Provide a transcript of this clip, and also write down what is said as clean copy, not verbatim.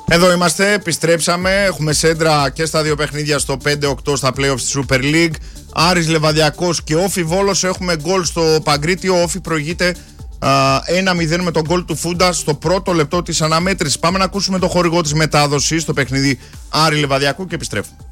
Εδώ είμαστε, επιστρέψαμε. Έχουμε σέντρα και στα δύο παιχνίδια στο 5-8 στα playoffs της Super League. Άρης Λεβαδιακός και Όφι Βόλος. Έχουμε γκολ στο Παγκρίτιο. Όφι προηγείται 1-0 με τον γκολ του Φούντα στο πρώτο λεπτό της αναμέτρησης. Πάμε να ακούσουμε το χορηγό της μετάδοσης στο παιχνίδι Άρη Λεβαδιακού και επιστρέφουμε.